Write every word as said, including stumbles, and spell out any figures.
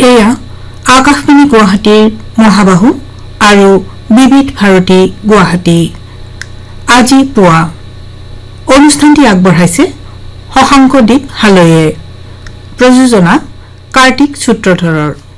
এয়া আকাশবাণী গুৱাহাটীৰ মহাবাহু আৰু বিবিধ ভাৰতী গুৱাহাটী। আজি পুৱা অনুষ্ঠানটি আগবঢ়াইছে শশাংকদ্বীপ হালৈয়ে। প্ৰযোজনা কাৰ্তিক সূত্ৰধৰৰ।